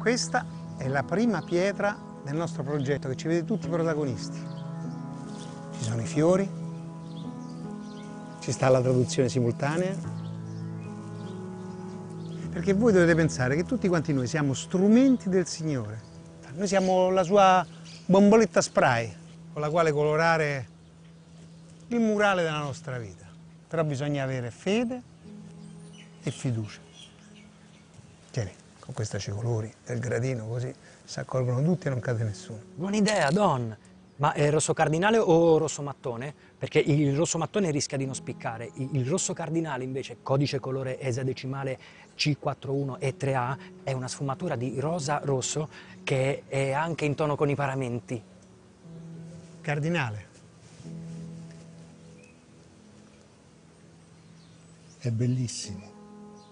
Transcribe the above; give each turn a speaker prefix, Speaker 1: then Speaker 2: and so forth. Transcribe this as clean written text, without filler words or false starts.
Speaker 1: Questa è la prima pietra del nostro progetto che ci vede tutti protagonisti. Ci sono i fiori, ci sta la traduzione simultanea, perché voi dovete pensare che tutti quanti noi siamo strumenti del Signore. Noi siamo la sua bomboletta spray con la quale colorare il murale della nostra vita. Però bisogna avere fede e fiducia. Tieni, con questa ci colori del gradino, così si accorgono tutti e non cade nessuno.
Speaker 2: Buona idea, Don! Ma è rosso cardinale o rosso mattone? Perché il rosso mattone rischia di non spiccare. Il rosso cardinale invece, codice colore esadecimale C41E3A, è una sfumatura di rosa-rosso che è anche in tono con i paramenti.
Speaker 1: Cardinale.
Speaker 3: È bellissimo.